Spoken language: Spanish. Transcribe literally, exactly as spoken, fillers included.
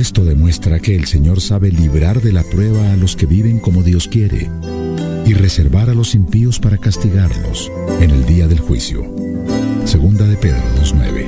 Esto demuestra que el Señor sabe librar de la prueba a los que viven como Dios quiere y reservar a los impíos para castigarlos en el día del juicio. Segunda de Pedro dos nueve.